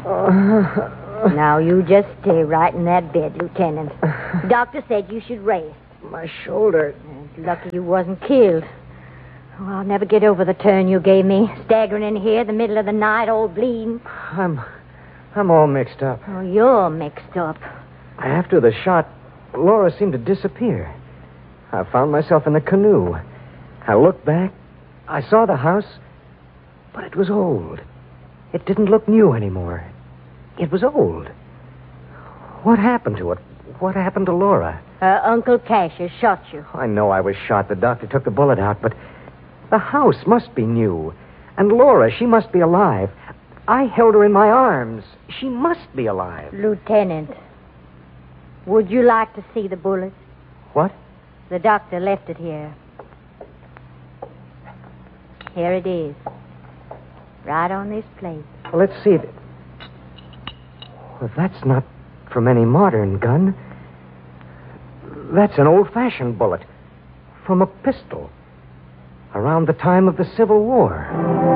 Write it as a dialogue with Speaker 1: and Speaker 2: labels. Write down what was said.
Speaker 1: Now, you just stay right in that bed, Lieutenant. The doctor said you should rest.
Speaker 2: My shoulder.
Speaker 1: It's lucky you wasn't killed. Oh, I'll never get over the turn you gave me. Staggering in here the middle of the night, all bleeding.
Speaker 2: I'm all mixed up.
Speaker 1: Oh, you're mixed up.
Speaker 2: After the shot, Laura seemed to disappear. I found myself in a canoe. I looked back. I saw the house, but it was old. It didn't look new anymore. It was old. What happened to it? What happened to Laura?
Speaker 1: Uncle Cassius shot you.
Speaker 2: I know I was shot. The doctor took the bullet out, but the house must be new. And Laura, she must be alive. I held her in my arms. She must be alive.
Speaker 1: Lieutenant, would you like to see the bullet?
Speaker 2: What?
Speaker 1: The doctor left it here. Here it is. Right on this plate.
Speaker 2: Well, let's see. Well, that's not from any modern gun. That's an old-fashioned bullet. From a pistol. Around the time of the Civil War.